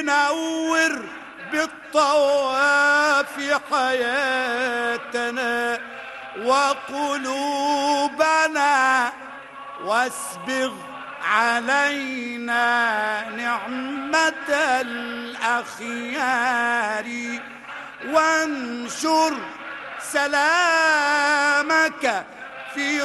نور بالطواف حياتنا وقلوبنا واسبغ علينا نعمة الأخيار وانشر سلامك في